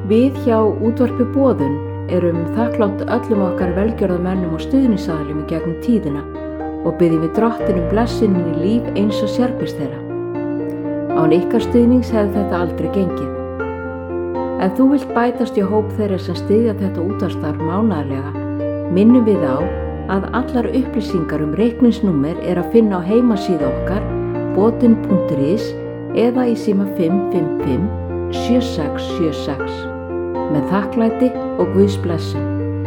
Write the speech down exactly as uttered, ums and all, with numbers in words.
Við hjá Útvarpi Boðun erum þakklátt öllum okkar velgjörðamönnum og stuðningsaðilum í gegnum tíðina og biðjum við Drottin um blessunin í líf eins og sérbýrs þeirra. Án ykkar stuðnings hefði þetta aldrei gengið. Ef þú vilt bætast í hóp þeirra sem styðja þetta útvarpsstarf mánaðarlega, minnum við á að allar upplýsingar um reikningsnúmer er að finna á heimasíðu okkar bodun punktur is eða í síma fimm fimm fimm sjö sex sjö sex. Með þakklæti og Guðs blessun.